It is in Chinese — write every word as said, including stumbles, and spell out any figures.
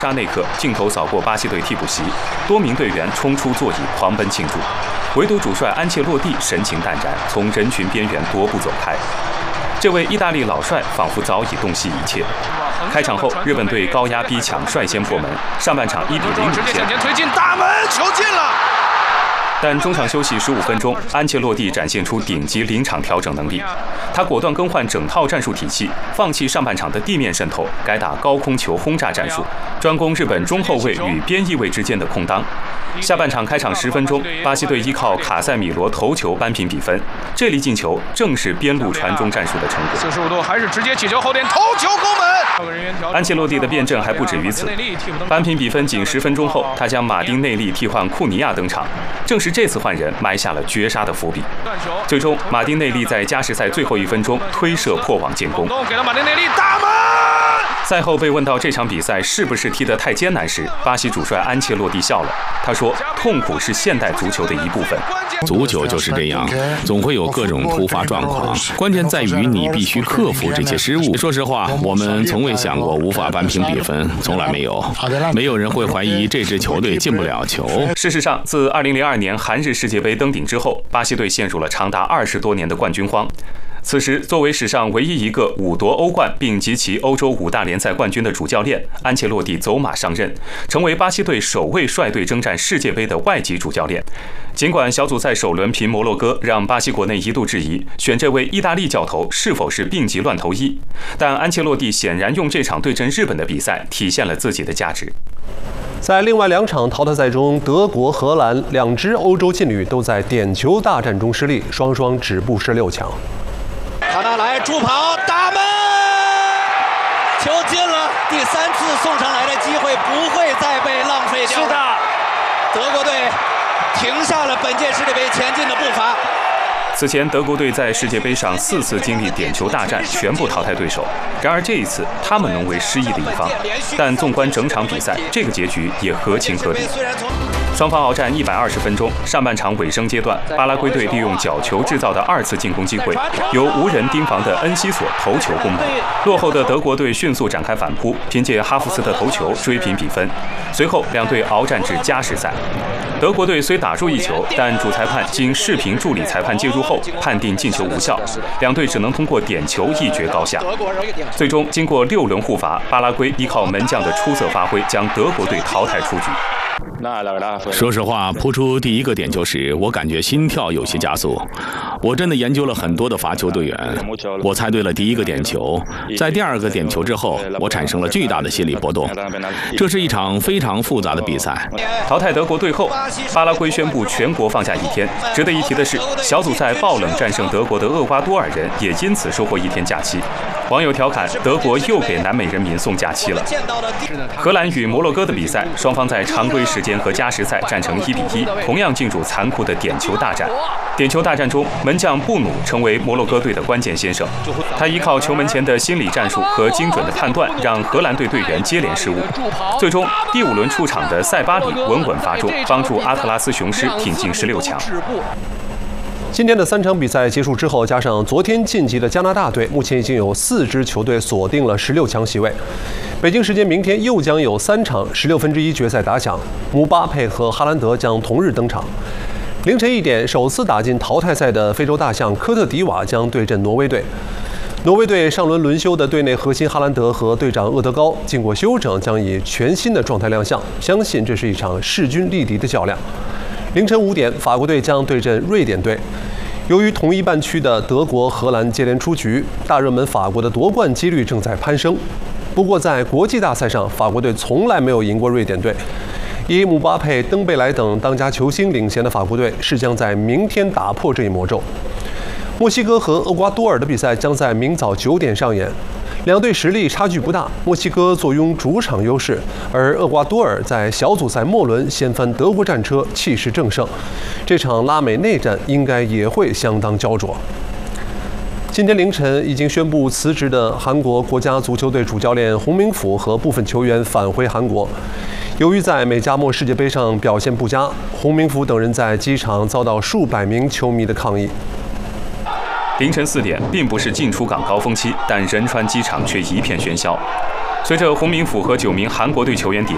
刹那刻，镜头扫过巴西队替补席，多名队员冲出座椅狂奔庆祝，唯独主帅安切洛蒂神情淡然，从人群边缘踱步走开。这位意大利老帅仿佛早已洞悉一切。开场后，日本队高压逼抢，率先破门，上半场一比零领先。 推进大门，球进了。 但中场休息十五分钟，安切洛蒂展现出顶级临场调整能力。他果断更换整套战术体系，放弃上半场的地面渗透，改打高空球轰炸战术，专攻日本中后卫与边翼位之间的空当。下半场开场十分钟，巴西队依靠卡塞米罗头球扳平比分。这粒进球正是边路传中战术的成果。 四十五度还是直接起球后点头球攻门。 安切洛蒂的辩证还不止于此，扳平比分仅十分钟后，他将马丁内利替换库尼亚登场，正是这次换人埋下了绝杀的伏笔。最终，马丁内利在加时赛最后一分钟推射破网建功。 给了马丁内利大门。 赛后被问到这场比赛是不是踢得太艰难时，巴西主帅安切洛蒂笑了，他说：“痛苦是现代足球的一部分。 足球就是这样，总会有各种突发状况，关键在于你必须克服这些失误。说实话，我们从未想过无法扳平比分，从来没有。没有人会怀疑这支球队进不了球。” 事实上，自二零零二年韩日世界杯登顶之后，巴西队陷入了长达二十多年的冠军荒。此时，作为史上唯一一个五夺欧冠并集齐欧洲五大联赛冠军的主教练，安切洛蒂走马上任，成为巴西队首位率队征战世界杯的外籍主教练。尽管小组赛首轮平摩洛哥，让巴西国内一度质疑选这位意大利教头是否是病急乱投医，但安切洛蒂显然用这场对阵日本的比赛体现了自己的价值。 在另外两场淘汰赛中，德国、荷兰两支欧洲劲旅都在点球大战中失利，双双止步十六强。 卡纳莱助跑大门，球进了，第三次送上来的机会不会再被浪费掉。 是的， 德国队停下了本届世界杯前进的步伐。 此前，德国队在世界杯上四次经历点球大战，全部淘汰对手。然而这一次，他们能为失意的一方。但纵观整场比赛，这个结局也合情合理。双方鏖战一百二十分钟，上半场尾声阶段，巴拉圭队利用角球制造的二次进攻机会，由无人盯防的恩西索头球攻门。落后的德国队迅速展开反扑，凭借哈弗斯的头球追平比分。随后两队鏖战至加时赛。德国队虽打入一球，但主裁判经视频助理裁判介入后，判定进球无效，两队只能通过点球一决高下。最终经过六轮互罚，巴拉圭依靠门将的出色发挥，将德国队淘汰出局。 说实话，扑出第一个点球时，我感觉心跳有些加速。我真的研究了很多的罚球队员，我猜对了第一个点球。在第二个点球之后，我产生了巨大的心理波动。这是一场非常复杂的比赛。 淘汰德国队后，巴拉圭宣布全国放假一天。值得一提的是，小组赛爆冷战胜德国的厄瓜多尔人也因此收获一天假期。网友调侃，德国又给南美人民送假期了。荷兰与摩洛哥的比赛，双方在常规时间和加时赛战成一比一，同样进入残酷的点球大战。点球大战中，门将布努成为摩洛哥队的关键先生。他依靠球门前的心理战术和精准的判断，让荷兰队队员接连失误。最终，第五轮出场的塞巴里稳稳罚中，帮助阿特拉斯雄狮挺进十六强。 今天的三场比赛结束之后，加上昨天晋级的加拿大队，目前已经有四支球队锁定了十六强席位。北京时间明天又将有三场十六分之一决赛打响，姆巴佩和哈兰德将同日登场。凌晨一点，首次打进淘汰赛的非洲大象科特迪瓦将对阵挪威队。挪威队上轮轮休的队内核心哈兰德和队长厄德高，经过休整将以全新的状态亮相，相信这是一场势均力敌的较量。凌晨五点，法国队将对阵瑞典队。由于同一半区的德国、荷兰接连出局，大热门法国的夺冠几率正在攀升。不过，在国际大赛上，法国队从来没有赢过瑞典队。以姆巴佩、登贝莱等当家球星领衔的法国队，是将在明天打破这一魔咒。墨西哥和厄瓜多尔的比赛将在明早九点上演。两队实力差距不大，墨西哥坐拥主场优势，而厄瓜多尔在小组赛末轮掀翻德国战车，气势正盛。这场拉美内战应该也会相当焦灼。今天凌晨已经宣布辞职的韩国国家足球队主教练洪明甫和部分球员返回韩国。由于在美加墨世界杯上表现不佳，洪明甫等人在机场遭到数百名球迷的抗议。 凌晨四点，并不是进出港高峰期，但仁川机场却一片喧嚣。随着洪明甫和九名韩国队球员抵